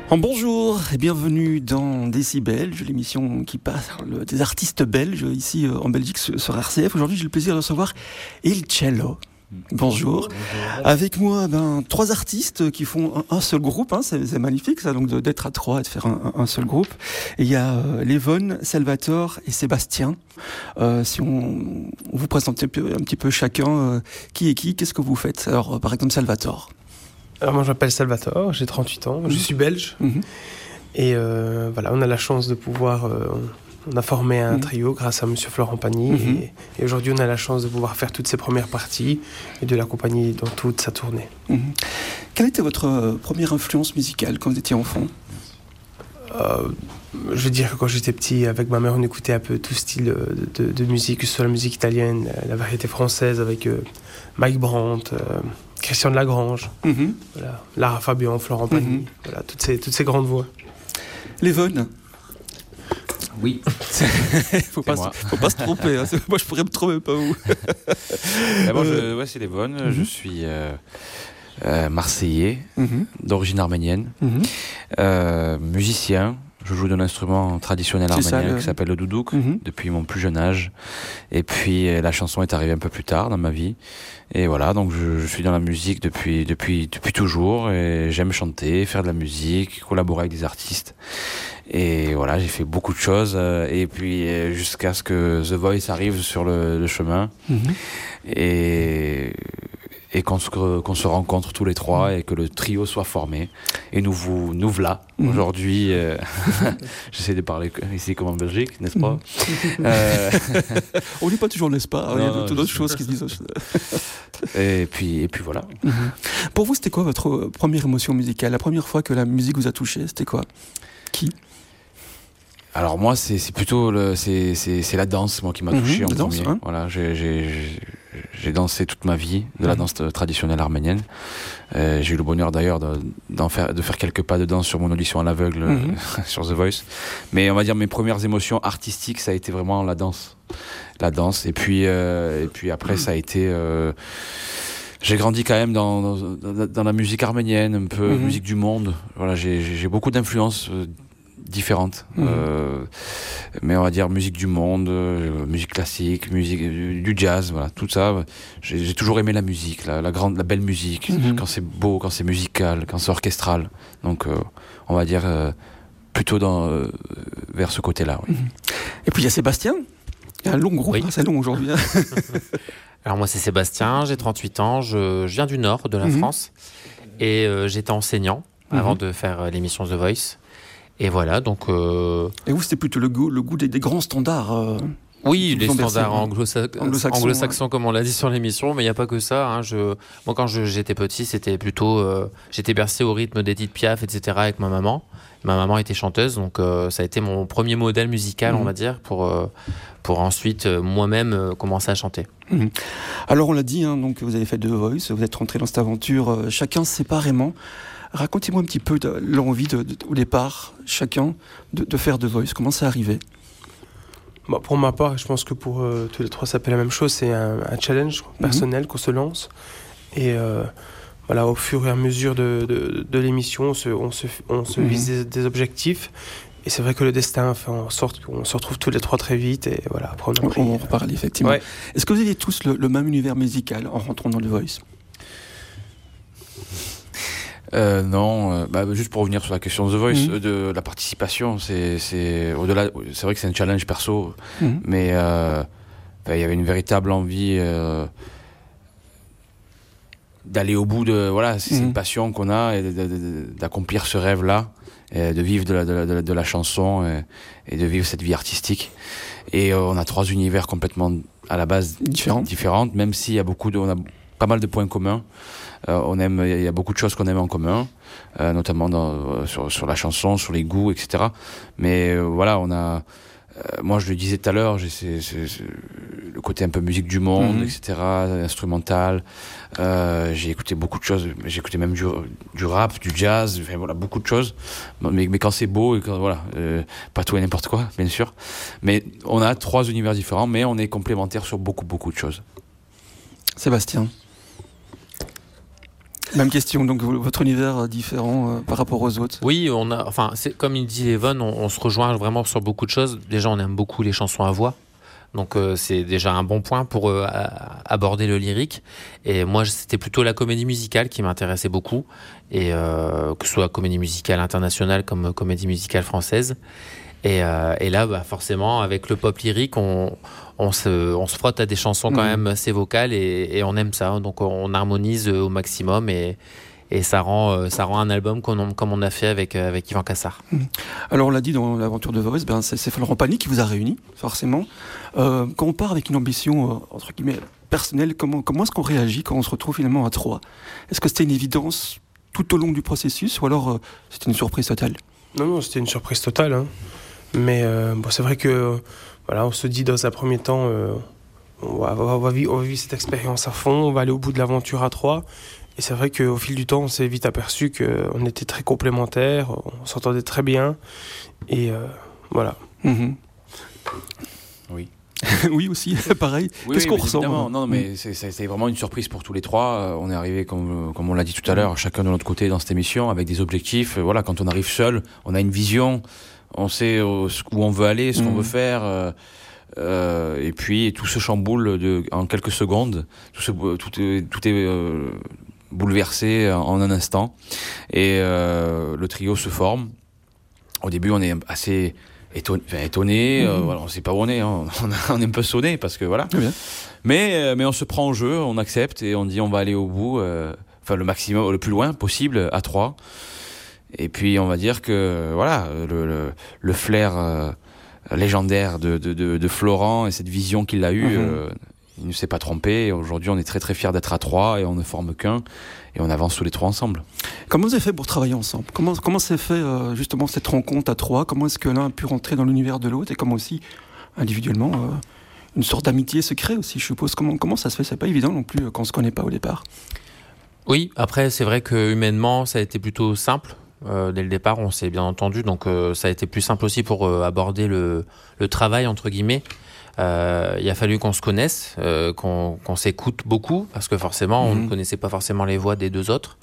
Bonjour et bienvenue dans Décibelge, l'émission qui parle des artistes belges ici en Belgique sur RCF. Aujourd'hui, j'ai le plaisir de recevoir Il Cello. Bonjour. Avec moi, trois artistes qui font un seul groupe. C'est magnifique, ça, donc d'être à trois et de faire un seul groupe. Et il y a Lévon, Salvatore et Sébastien. Si on vous présente un petit peu chacun, qui est qui, qu'est-ce que vous faites? Alors, par exemple, Salvatore. Alors moi je m'appelle Salvatore, j'ai 38 ans, je suis belge. Et voilà, on a la chance de pouvoir... on a formé un trio grâce à Monsieur Florent Pagny. Et aujourd'hui on a la chance de pouvoir faire toutes ses premières parties et de l'accompagner dans toute sa tournée. Quelle était votre première influence musicale quand vous étiez enfant? Je veux dire que quand j'étais petit, avec ma mère, on écoutait un peu tout style de musique, que ce soit la musique italienne, la variété française avec Mike Brandt, Christian de Lagrange, voilà, Lara Fabian, Florent Pagny, voilà, toutes ces grandes voix. Lévon. Oui. faut pas se tromper. Moi, je pourrais me tromper, pas vous. C'est Lévon. Je suis marseillais, d'origine arménienne, musicien. Je joue d'un instrument traditionnel arménien qui s'appelle le doudouk depuis mon plus jeune âge. Et puis la chanson est arrivée un peu plus tard dans ma vie. Et voilà, donc je suis dans la musique depuis toujours. Et j'aime chanter, faire de la musique, collaborer avec des artistes. Et voilà, j'ai fait beaucoup de choses. Et puis jusqu'à ce que The Voice arrive sur le chemin. Et qu'on se rencontre tous les trois et que le trio soit formé. Et nous voilà. Aujourd'hui, j'essaie de parler ici comme en Belgique, n'est-ce pas? On dit pas toujours n'est-ce pas, il y a d'autres choses qui se disent. Et puis voilà. Pour vous, c'était quoi votre première émotion musicale? La première fois que la musique vous a touché, c'était quoi? Qui? Alors moi, c'est plutôt c'est la danse, moi, qui m'a touché en premier. Voilà, j'ai dansé toute ma vie de la danse traditionnelle arménienne. J'ai eu le bonheur d'ailleurs de faire quelques pas de danse sur mon audition à l'aveugle sur The Voice. Mais on va dire mes premières émotions artistiques, ça a été vraiment la danse. Et puis après, ça a été. J'ai grandi quand même dans la musique arménienne, un peu musique du monde. Voilà, j'ai beaucoup d'influences différentes, mais on va dire musique du monde, musique classique, musique du jazz, voilà, tout ça. J'ai toujours aimé la musique, la belle musique, quand c'est beau, quand c'est musical, quand c'est orchestral. Donc, on va dire plutôt vers ce côté-là. Oui. Et puis il y a Sébastien. Il y a un long groupe, c'est long aujourd'hui. Alors moi c'est Sébastien, j'ai 38 ans, je viens du nord de la France et j'étais enseignant avant de faire l'émission The Voice. Et voilà, donc... Et vous, c'était plutôt le goût des grands standards Oui, les standards anglo-saxons, comme on l'a dit sur l'émission, mais il n'y a pas que ça. Moi, quand j'étais petit, c'était plutôt... j'étais bercé au rythme d'Edith Piaf, etc. avec ma maman. Ma maman était chanteuse, donc ça a été mon premier modèle musical, on va dire, pour ensuite moi-même commencer à chanter. Alors, on l'a dit, donc vous avez fait The Voice, vous êtes rentrés dans cette aventure chacun séparément. Racontez-moi un petit peu de l'envie au départ, chacun, de faire The Voice. Comment c'est arrivé? Pour ma part, je pense que pour tous les trois, ça fait la même chose. C'est un challenge personnel qu'on se lance. Et voilà, au fur et à mesure de l'émission, on se vise des objectifs. Et c'est vrai que le destin fait en sorte qu'on se retrouve tous les trois très vite. Et voilà, après on en reparle effectivement. Ouais. Est-ce que vous aviez tous le même univers musical en rentrant dans The Voice? Non, juste pour revenir sur la question de The Voice, de la participation, c'est au-delà. C'est vrai que c'est un challenge perso, mais il y avait une véritable envie d'aller au bout de c'est une passion qu'on a et d'accomplir ce rêve-là, et de vivre de la chanson et de vivre cette vie artistique. Et on a trois univers complètement à la base différentes, même s'il y a on a pas mal de points communs. Il y a beaucoup de choses qu'on aime en commun, notamment sur la chanson, sur les goûts, etc. Mais voilà, on a... moi, je le disais tout à l'heure, c'est le côté un peu musique du monde, etc., instrumental. J'ai écouté beaucoup de choses. J'ai écouté même du rap, du jazz, enfin, voilà, beaucoup de choses. Mais quand c'est beau, et quand, voilà, pas tout et n'importe quoi, bien sûr. Mais on a trois univers différents, mais on est complémentaires sur beaucoup, beaucoup de choses. Sébastien. Même question, donc votre univers différent par rapport aux autres. Oui, c'est comme il dit Evan, on se rejoint vraiment sur beaucoup de choses. Déjà, on aime beaucoup les chansons à voix. Donc c'est déjà un bon point pour aborder le lyrique. Et moi, c'était plutôt la comédie musicale qui m'intéressait beaucoup, et que ce soit comédie musicale internationale comme comédie musicale française. Et là, forcément, avec le pop lyrique, on se frotte à des chansons quand même assez vocales, et on aime ça. Donc on harmonise au maximum, et ça rend un album comme on a fait avec Yvan Cassard. Alors on l'a dit dans l'aventure de Voice, c'est Florent Pagny qui vous a réunis, forcément. Quand on part avec une ambition entre guillemets personnelle, comment est-ce qu'on réagit quand on se retrouve finalement à 3 ? Est-ce que c'était une évidence tout au long du processus, ou alors c'était une surprise totale ? Non, c'était une surprise totale. Hein. Mais c'est vrai que on se dit dans un premier temps, on va vivre cette expérience à fond, on va aller au bout de l'aventure à 3. Et c'est vrai qu'au fil du temps, on s'est vite aperçu qu'on était très complémentaires, on s'entendait très bien. Et voilà. Oui. Oui, aussi, pareil. Qu'est-ce qu'on ressent ? Non, mais c'est vraiment une surprise pour tous les trois. On est arrivé, comme on l'a dit tout à l'heure, chacun de notre côté dans cette émission, avec des objectifs. Voilà, quand on arrive seul, on a une vision, on sait où on veut aller, ce qu'on veut faire. Et puis tout se chamboule en quelques secondes. Tout est bouleversé en un instant. Et le trio se forme. Au début, on est assez étonné, voilà, on ne sait pas où on est, hein. On est un peu sonné parce que voilà. Mais on se prend au jeu, on accepte et on dit on va aller au bout, le maximum, le plus loin possible à 3. Et puis on va dire que voilà, le flair légendaire de Florent et cette vision qu'il a eue, il ne s'est pas trompé. Et aujourd'hui, on est très très fiers d'être à 3 et on ne forme qu'un. Et on avance tous les 3 ensemble. Comment vous avez fait pour travailler ensemble ? Comment s'est fait justement cette rencontre à 3 ? Comment est-ce que l'un a pu rentrer dans l'univers de l'autre ? Et comment aussi, individuellement, une sorte d'amitié se crée aussi, je suppose. Comment ça se fait ? C'est pas évident non plus quand on se connaît pas au départ. Oui, après, c'est vrai que humainement, ça a été plutôt simple. Dès le départ, on s'est bien entendu. Donc, ça a été plus simple aussi pour aborder le travail, entre guillemets. Il a fallu qu'on se connaisse, qu'on s'écoute beaucoup, parce que forcément, on ne connaissait pas forcément les voix des deux autres.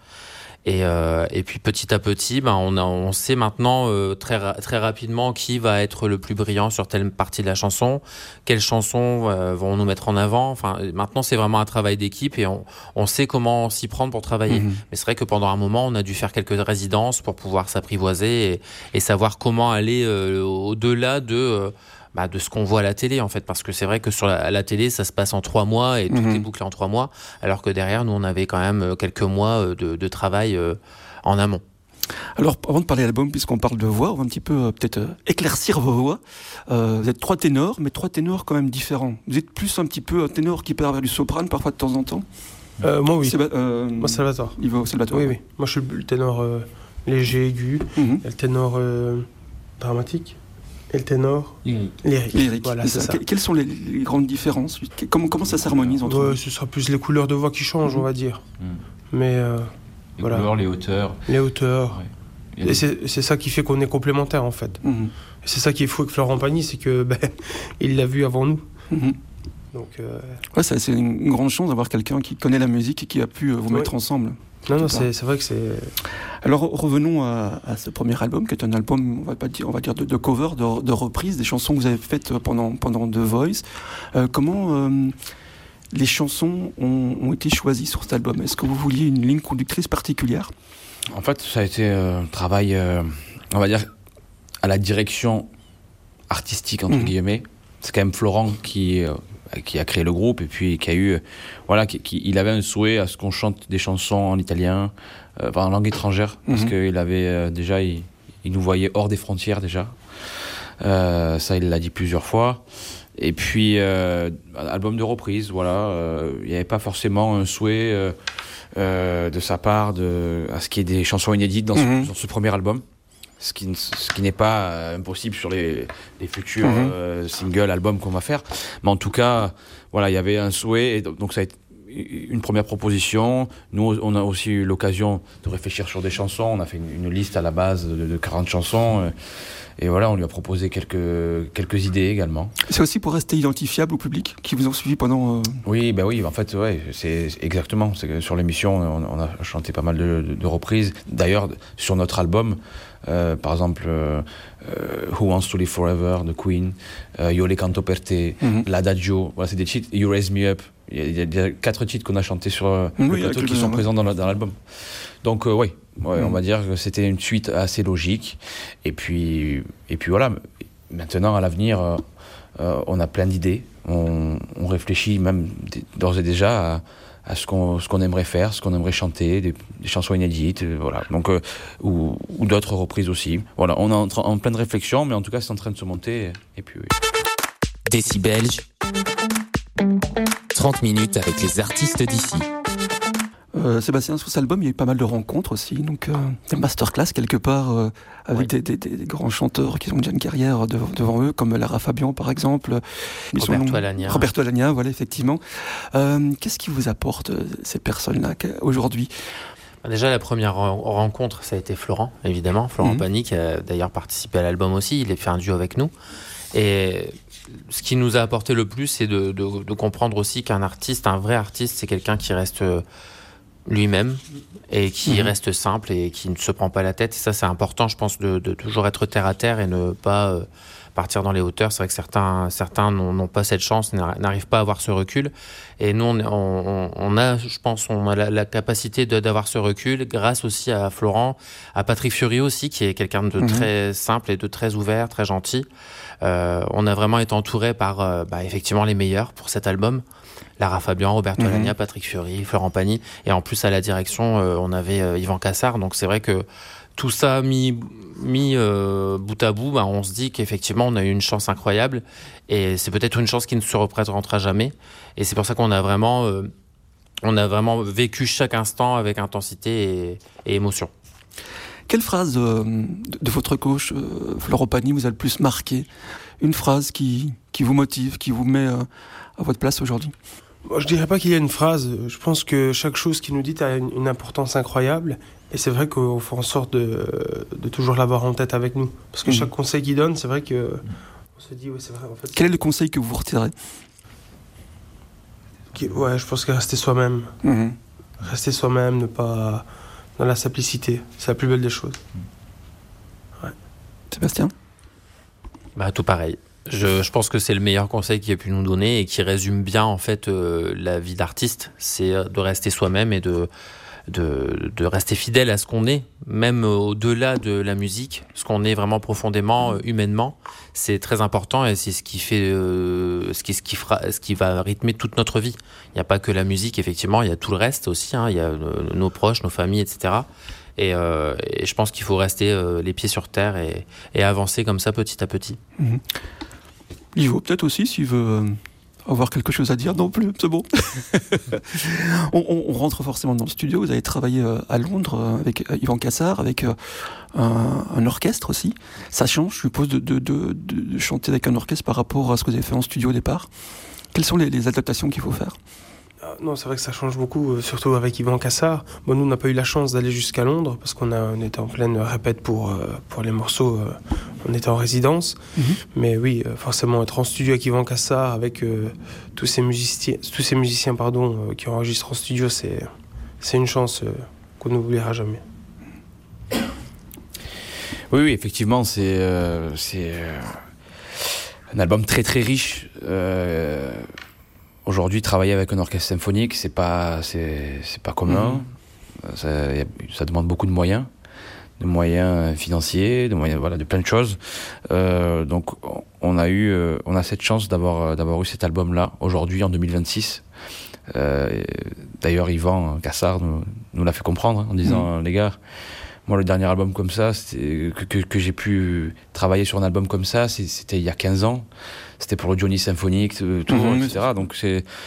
Et puis petit à petit, on sait maintenant très rapidement qui va être le plus brillant sur telle partie de la chanson, quelles chansons vont nous mettre en avant. Enfin, maintenant, c'est vraiment un travail d'équipe et on sait comment s'y prendre pour travailler. Mais c'est vrai que pendant un moment, on a dû faire quelques résidences pour pouvoir s'apprivoiser et savoir comment aller au-delà de ce qu'on voit à la télé, en fait, parce que c'est vrai que sur la télé, ça se passe en 3 mois et tout est bouclé en 3 mois, alors que derrière, nous, on avait quand même quelques mois de travail en amont. Alors, avant de parler de l'album, puisqu'on parle de voix, on va un petit peu peut-être éclaircir vos voix. Vous êtes 3 ténors, mais 3 ténors quand même différents. Vous êtes plus un petit peu un ténor qui part vers du soprano, parfois de temps en temps. Moi, oui. Moi, Salvatore. Salvatore. Oui. Moi, je suis le ténor léger, aigu, et le ténor dramatique. Et le ténor lyrique. Voilà, c'est ça. Quelles sont les grandes différences ? Comment ça s'harmonise entre eux ? Ce sera plus les couleurs de voix qui changent, on va dire. Mais les couleurs, les hauteurs. Les hauteurs. Ouais. Et c'est ça qui fait qu'on est complémentaires, en fait. Et c'est ça qui est fou avec Florent Pagny, c'est que il l'a vu avant nous. Donc, c'est une grande chance d'avoir quelqu'un qui connaît la musique et qui a pu vous mettre ensemble. Non, c'est vrai que c'est... Alors revenons à ce premier album, qui est un album, on va dire de cover, de reprise, des chansons que vous avez faites pendant The Voice. Comment les chansons ont été choisies sur cet album ? Est-ce que vous vouliez une ligne conductrice particulière ? En fait, ça a été un travail, on va dire, à la direction artistique, entre guillemets. C'est quand même Florent qui a créé le groupe et puis qui a eu il avait un souhait à ce qu'on chante des chansons en italien, en langue étrangère, parce qu'il avait déjà il nous voyait hors des frontières déjà. Ça, il l'a dit plusieurs fois. Et puis album de reprise, il n'y avait pas forcément un souhait de sa part à ce qu'il y ait des chansons inédites dans ce premier album. Ce qui n'est pas impossible sur les futurs singles, albums qu'on va faire. Mais en tout cas, il y avait un souhait. Et donc une première proposition. Nous, on a aussi eu l'occasion de réfléchir sur des chansons. On a fait une liste à la base de 40 chansons. Et voilà, on lui a proposé quelques idées également. C'est aussi pour rester identifiable au public qui vous ont suivi pendant... Oui, en fait, ouais, c'est exactement. C'est que sur l'émission, on a chanté pas mal de reprises. D'ailleurs, sur notre album, par exemple, Who Wants to Live Forever de Queen, Io le canto per te, L'Adagio, voilà, c'est des titres. You Raise Me Up. Il y a 4 titres qu'on a chantés sur le plateau qui sont présents dans l'album. Donc, oui. Ouais, on va dire que c'était une suite assez logique. Et puis voilà. Maintenant, à l'avenir, on a plein d'idées. On réfléchit même d'ores et déjà à ce qu'on aimerait faire, ce qu'on aimerait chanter, des chansons inédites, voilà. Donc, ou d'autres reprises aussi. Voilà, on est en pleine réflexion, mais en tout cas, c'est en train de se monter. Et puis, oui. Décibelge, 30 minutes avec les artistes d'ici. Sébastien, sur cet album, il y a eu pas mal de rencontres aussi, donc des masterclass quelque part avec des grands chanteurs qui ont déjà une carrière devant eux, comme Lara Fabian par exemple. Roberto Alagna, voilà, effectivement. Qu'est-ce qui vous apporte ces personnes-là aujourd'hui ? Déjà, la première rencontre, ça a été Florent, évidemment. Florent Pagny, qui a d'ailleurs participé à l'album aussi. Il a fait un duo avec nous. Et ce qui nous a apporté le plus, c'est de comprendre aussi qu'un artiste, un vrai artiste, c'est quelqu'un qui reste lui-même et qui reste simple et qui ne se prend pas la tête. Et ça, c'est important, je pense, de toujours être terre à terre et ne pas partir dans les hauteurs. C'est vrai que certains n'ont pas cette chance, n'arrivent pas à avoir ce recul. Et nous, on a, je pense, la capacité d'avoir ce recul grâce aussi à Florent, à Patrick Fiori aussi, qui est quelqu'un de très simple et de très ouvert, très gentil. On a vraiment été entouré par effectivement les meilleurs pour cet album. Lara Fabian, Roberto Alagna, Patrick Fiori, Florent Pagny. Et en plus, à la direction, on avait Yvan Cassard. Donc c'est vrai que tout ça mis bout à bout, on se dit qu'effectivement, on a eu une chance incroyable. Et c'est peut-être une chance qui ne se représentera jamais. Et c'est pour ça qu'on a vraiment vécu chaque instant avec intensité et émotion. Quelle phrase de votre coach, Florent Pagny, vous a le plus marqué ? Une phrase qui vous motive, qui vous met à votre place aujourd'hui ? Bon, je dirais pas qu'il y a une phrase. Je pense que chaque chose qu'il nous dit a une importance incroyable. Et c'est vrai qu'on fait en sorte de toujours l'avoir en tête avec nous. Parce que chaque conseil qu'il donne, c'est vrai que on se dit, oui, c'est vrai. En fait, quel est le conseil que vous retirez ? Je pense que rester soi-même. Rester soi-même, ne pas... dans la simplicité. C'est la plus belle des choses. Ouais. Sébastien ? Tout pareil. Je pense que c'est le meilleur conseil qu'il a pu nous donner et qui résume bien en fait la vie d'artiste. C'est de rester soi-même et de rester fidèle à ce qu'on est, même au-delà de la musique, ce qu'on est vraiment profondément, humainement. C'est très important et c'est ce qui fait, ce qui va rythmer toute notre vie. Il n'y a pas que la musique, effectivement, il y a tout le reste aussi. Il y a nos proches, nos familles, etc. Et je pense qu'il faut rester les pieds sur terre et avancer comme ça petit à petit. Livo, peut-être aussi, s'il veut avoir quelque chose à dire. Non plus, c'est bon. on rentre forcément dans le studio. Vous avez travaillé à Londres avec Yvan Cassard, avec un orchestre aussi. Ça change, je suppose, de chanter avec un orchestre par rapport à ce que vous avez fait en studio au départ. Quelles sont les adaptations qu'il faut faire ? Non, c'est vrai que ça change beaucoup, surtout avec Yvan Cassard. Bon, nous, on n'a pas eu la chance d'aller jusqu'à Londres parce qu'on était en pleine répète pour les morceaux. On était en résidence. Mais oui, forcément, être en studio avec Yvan Cassard, avec tous ces musiciens qui enregistrent en studio, c'est une chance qu'on n'oubliera jamais. Oui, effectivement, c'est un album très très riche. Aujourd'hui, travailler avec un orchestre symphonique, c'est pas commun. Ça demande beaucoup de moyens financiers, de plein de choses. Donc, on a cette chance d'avoir eu cet album-là aujourd'hui en 2026. D'ailleurs, Yvan Cassard nous l'a fait comprendre en disant les gars, moi le dernier album comme ça, que j'ai pu travailler sur un album comme ça, c'était il y a 15 ans. C'était pour le Johnny Symphonique, etc. Donc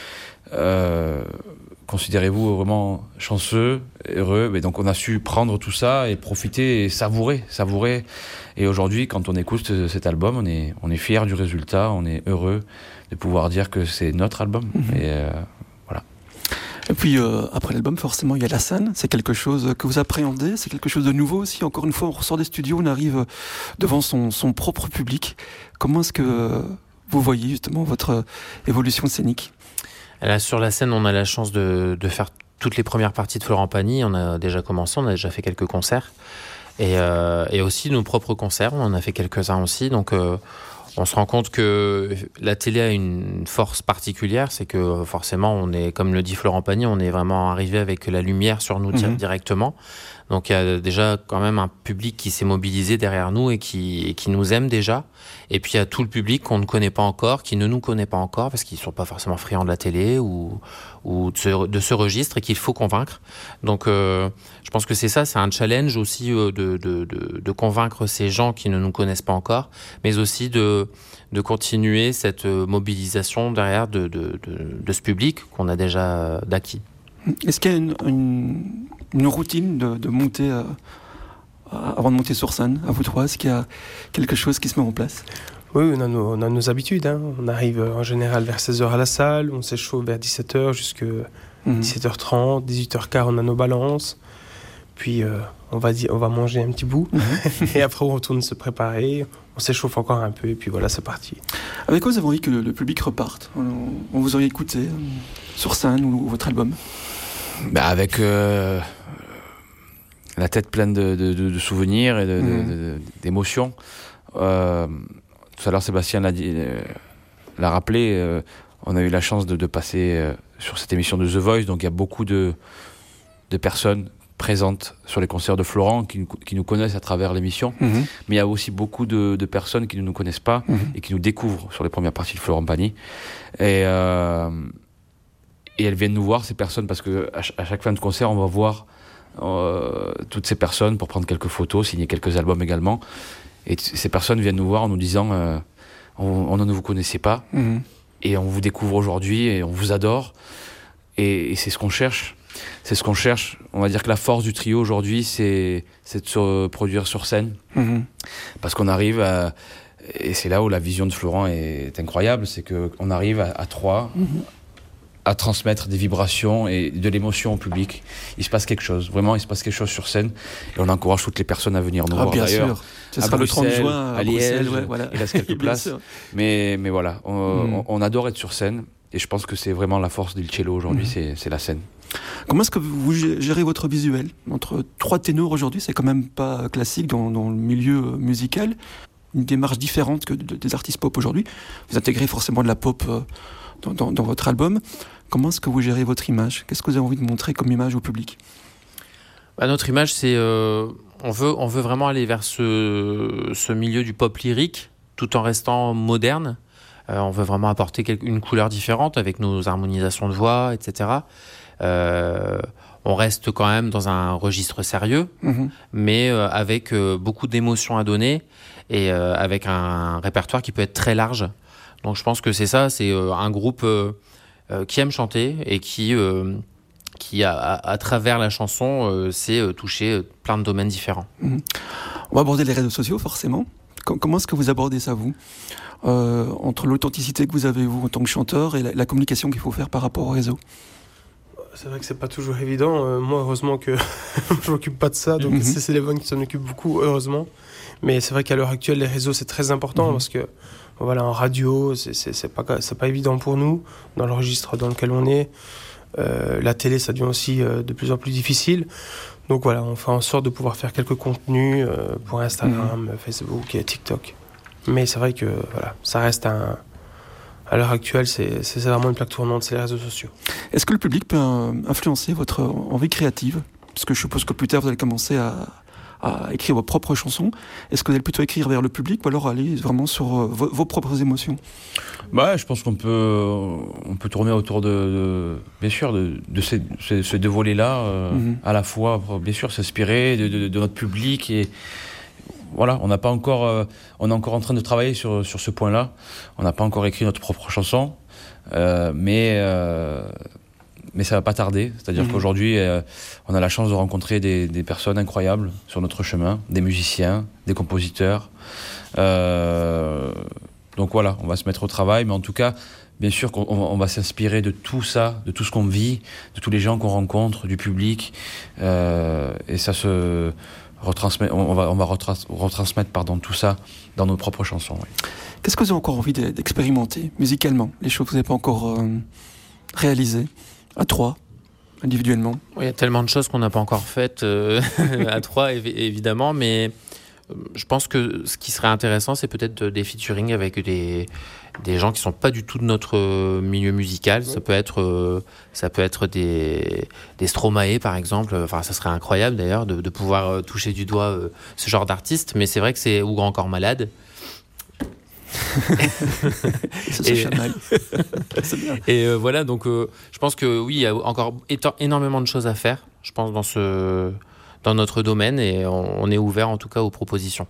considérez-vous vraiment chanceux, heureux. Mais donc on a su prendre tout ça et profiter et savourer. Et aujourd'hui, quand on écoute cet album, on est fiers du résultat, on est heureux de pouvoir dire que c'est notre album. Et voilà. Et puis après l'album, forcément, il y a la scène. C'est quelque chose que vous appréhendez, c'est quelque chose de nouveau aussi. Encore une fois, on ressort des studios, on arrive devant son propre public. Comment est-ce que vous voyez justement votre évolution scénique ? Là, sur la scène, on a la chance de faire toutes les premières parties de Florent Pagny. On a déjà commencé, on a déjà fait quelques concerts. Et aussi nos propres concerts, on en a fait quelques-uns aussi. Donc on se rend compte que la télé a une force particulière, c'est que forcément, on est, comme le dit Florent Pagny, on est vraiment arrivé avec la lumière sur nous directement. Donc il y a déjà quand même un public qui s'est mobilisé derrière nous et qui nous aime déjà. Et puis il y a tout le public qu'on ne connaît pas encore, qui ne nous connaît pas encore, parce qu'ils ne sont pas forcément friands de la télé ou de ce registre et qu'il faut convaincre. Donc je pense que c'est ça, c'est un challenge aussi de convaincre ces gens qui ne nous connaissent pas encore, mais aussi de continuer cette mobilisation derrière de ce public qu'on a déjà d'acquis. Est-ce qu'il y a une routine de monter avant de monter sur scène, à vous trois? Est-ce qu'il y a quelque chose qui se met en place? Oui, on a nos habitudes. Hein. On arrive en général vers 16h à la salle, on s'échauffe vers 17h jusqu'à 17h30, 18h15, on a nos balances. Puis on va manger un petit bout. Et après, on retourne se préparer, on s'échauffe encore un peu, et puis voilà, c'est parti. Avec quoi vous avez envie que le public reparte? On vous aurait écouté sur scène ou votre album? Avec la tête pleine de souvenirs et d'émotions. Tout à l'heure, Sébastien l'a rappelé, on a eu la chance de passer sur cette émission de The Voice, donc il y a beaucoup de personnes présentes sur les concerts de Florent qui nous connaissent à travers l'émission, mais il y a aussi beaucoup de personnes qui ne nous connaissent pas et qui nous découvrent sur les premières parties de Florent Pagny. Et elles viennent nous voir, ces personnes, parce qu'à chaque fin de concert, on va voir toutes ces personnes pour prendre quelques photos, signer quelques albums également. Et ces personnes viennent nous voir en nous disant on ne vous connaissait pas et on vous découvre aujourd'hui et on vous adore. Et c'est ce qu'on cherche. C'est ce qu'on cherche. On va dire que la force du trio aujourd'hui, c'est de se produire sur scène. Parce qu'on arrive et c'est là où la vision de Florent est incroyable, c'est qu'on arrive à trois à transmettre des vibrations et de l'émotion au public. Il se passe quelque chose. Vraiment, il se passe quelque chose sur scène. Et on encourage toutes les personnes à venir nous voir. Bien d'ailleurs. sûr. Ce sera le 30 juin à Liège, Bruxelles. Ouais, voilà. Il reste quelques places. Mais voilà, on adore être sur scène. Et je pense que c'est vraiment la force d'Il Cielo aujourd'hui, c'est la scène. Comment est-ce que vous gérez votre visuel? Entre trois ténors aujourd'hui, c'est quand même pas classique dans le milieu musical. Une démarche différente que des artistes pop aujourd'hui. Vous intégrez forcément de la pop dans votre album. Comment est-ce que vous gérez votre image? Qu'est-ce que vous avez envie de montrer comme image au public? Notre image, c'est on veut vraiment aller vers ce milieu du pop lyrique, tout en restant moderne. On veut vraiment apporter une couleur différente avec nos harmonisations de voix, etc. On reste quand même dans un registre sérieux, mais avec beaucoup d'émotions à donner et avec un répertoire qui peut être très large. Donc je pense que c'est ça, c'est un groupe qui aime chanter et qui à travers la chanson, sait toucher plein de domaines différents. On va aborder les réseaux sociaux, forcément. Comment est-ce que vous abordez ça, vous? Entre l'authenticité que vous avez, vous, en tant que chanteur, et la communication qu'il faut faire par rapport au réseau? C'est vrai que c'est pas toujours évident. Moi, heureusement que je m'occupe pas de ça, donc c'est Célévonne qui s'en occupe beaucoup, heureusement. Mais c'est vrai qu'à l'heure actuelle, les réseaux, c'est très important parce que, voilà, en radio, c'est pas évident pour nous, dans le registre dans lequel on est. La télé, ça devient aussi de plus en plus difficile. Donc voilà, on fait en sorte de pouvoir faire quelques contenus pour Instagram, Facebook et TikTok. Mais c'est vrai que voilà, ça reste à l'heure actuelle, c'est vraiment une plaque tournante, c'est les réseaux sociaux. Est-ce que le public peut influencer votre envie créative? Parce que je suppose que plus tard, vous allez commencer à écrire vos propres chansons. Est-ce que vous allez plutôt écrire vers le public ou alors aller vraiment sur vos propres émotions? Je pense qu'on peut tourner autour bien sûr, de ces deux volets-là, à la fois, bien sûr, s'inspirer de notre public et voilà, on est encore en train de travailler sur ce point-là. On n'a pas encore écrit notre propre chanson, mais ça va pas tarder. C'est-à-dire qu'aujourd'hui, on a la chance de rencontrer des personnes incroyables sur notre chemin, des musiciens, des compositeurs, Donc voilà, on va se mettre au travail, mais en tout cas, bien sûr qu'on va s'inspirer de tout ça, de tout ce qu'on vit, de tous les gens qu'on rencontre, du public, et ça se retransmet. On va retransmettre tout ça dans nos propres chansons. Oui. Qu'est-ce que vous avez encore envie d'expérimenter musicalement, les choses que vous n'avez pas encore réalisées à 3, individuellement? Il y a tellement de choses qu'on n'a pas encore faites à 3, évidemment, mais je pense que ce qui serait intéressant, c'est peut-être des featuring avec des gens qui sont pas du tout de notre milieu musical. Ça peut être des Stromae, par exemple. Enfin, ça serait incroyable d'ailleurs de pouvoir toucher du doigt ce genre d'artiste. Mais c'est vrai que c'est ou Grand Corps Malade. Et voilà, donc je pense que oui, il y a encore énormément de choses à faire, je pense, dans notre domaine, et on est ouvert en tout cas aux propositions.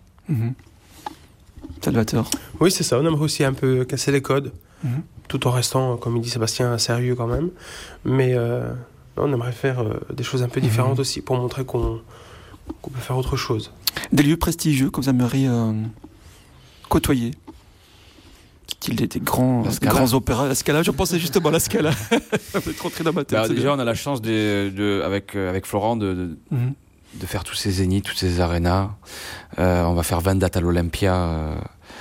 Salvatore. Oui, c'est ça, on aimerait aussi un peu casser les codes, tout en restant, comme il dit Sébastien, sérieux quand même, mais on aimerait faire des choses un peu différentes aussi, pour montrer qu'on peut faire autre chose. Des lieux prestigieux que vous aimeriez côtoyer, style des grands opéras, la Scala. Je pensais justement à la Scala. Vous êtes rentré dans ma tête. Déjà, on a la chance avec Florent de faire tous ces zéniths, toutes ces arénas. On va faire 20 dates à l'Olympia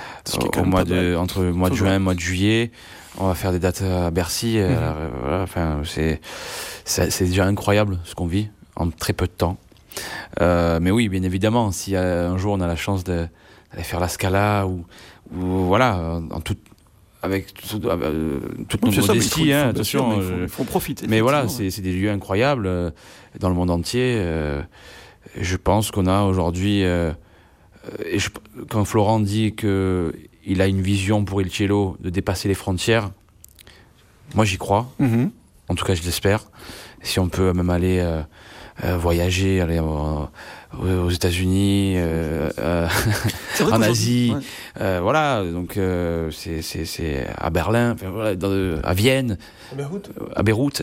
entre le mois de juin et le mois de juillet. On va faire des dates à Bercy. Enfin, c'est déjà incroyable ce qu'on vit en très peu de temps. Mais oui, bien évidemment, si un jour on a la chance d'aller faire la Scala ou voilà, avec toute notre modestie, attention, il faut en profiter. Mais voilà, c'est des lieux incroyables dans le monde entier. Je pense qu'on a aujourd'hui, quand Florent dit qu'il a une vision pour Il Cielo de dépasser les frontières, moi j'y crois. En tout cas, je l'espère. Si on peut même aller voyager, aller aux États-Unis, en Asie, voilà. Donc c'est à Berlin, à Vienne, à Beyrouth.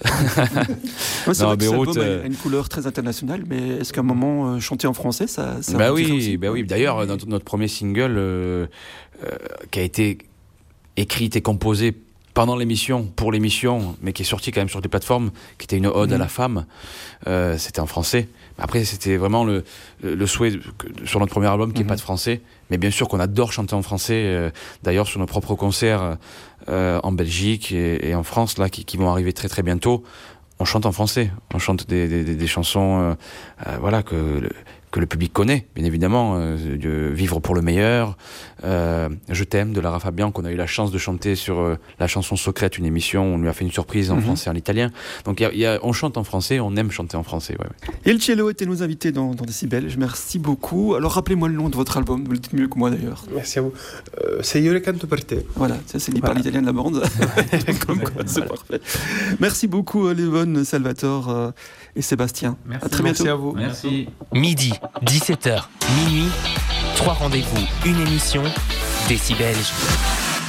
À Beyrouth, a une couleur très internationale. Mais est-ce qu'à un moment chanter en français, ça oui. D'ailleurs, notre premier single qui a été écrit et composé pendant l'émission, pour l'émission, mais qui est sorti quand même sur des plateformes, qui était une ode à la femme, c'était en français. Après, c'était vraiment le souhait sur notre premier album qu'il n'y ait pas de français. Mais bien sûr qu'on adore chanter en français. D'ailleurs, sur nos propres concerts en Belgique et en France, là, qui vont arriver très très bientôt, on chante en français. On chante des chansons voilà, que le public connaît, bien évidemment. Vivre pour le meilleur, Je t'aime de Lara Fabian, qu'on a eu la chance de chanter sur La chanson secrète, une émission où on lui a fait une surprise en français et en italien. Donc on chante en français, on aime chanter en français. Ouais. Il Cielo était nos invités dans Décibel. Merci beaucoup. Alors rappelez-moi le nom de votre album, vous le dites mieux que moi d'ailleurs. Merci à vous. C'est Io le canto per te. Voilà, ça c'est dit par l'italien de la bande. Comme quoi, c'est parfait. Merci beaucoup Lévon, Salvatore et Sébastien. Merci, à très bientôt. Merci à vous. Merci. Midi, 17h, minuit, 3 rendez-vous, une émission, Décibel.